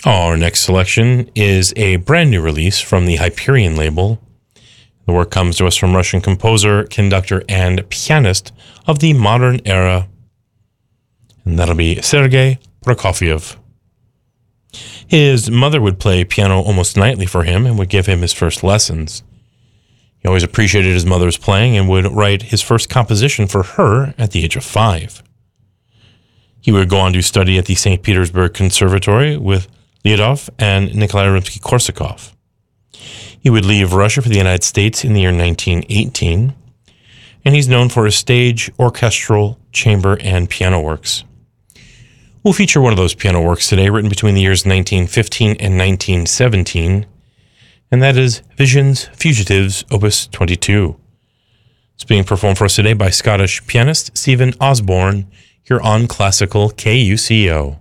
Our next selection is a brand new release from the Hyperion label. The work comes to us from Russian composer, conductor, and pianist of the modern era, and that'll be Sergei Prokofiev. His mother would play piano almost nightly for him and would give him his first lessons. He always appreciated his mother's playing and would write his first composition for her at the age of 5. He would go on to study at the St. Petersburg Conservatory with Lyudov and Nikolai Rimsky-Korsakov. He would leave Russia for the United States in the year 1918, and he's known for his stage, orchestral, chamber, and piano works. We'll feature one of those piano works today, written between the years 1915 and 1917, and that is Visions Fugitives, Opus 22. It's being performed for us today by Scottish pianist Stephen Osborne here on Classical KUCO.